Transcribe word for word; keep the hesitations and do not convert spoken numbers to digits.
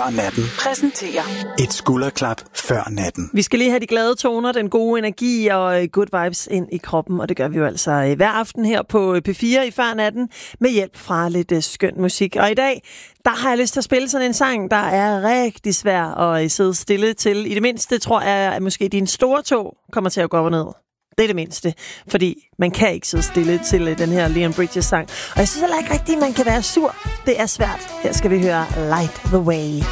før natten præsenterer et skulderklap før natten. Vi skal lige have de glade toner, den gode energi og good vibes ind i kroppen, og det gør vi jo altså hver aften her på P fire i før natten med hjælp fra lidt skøn musik. Og i dag, der har jeg lyst til at spille sådan en sang, der er rigtig svær at sidde stille til. I det mindste tror jeg, at måske din store tog kommer til at gå op og ned. Det er det mindste, fordi man kan ikke sidde stille til den her Leon Bridges sang. Og jeg synes heller ikke rigtigt, at man kan være sur. Det er svært. Her skal vi høre Light the Way.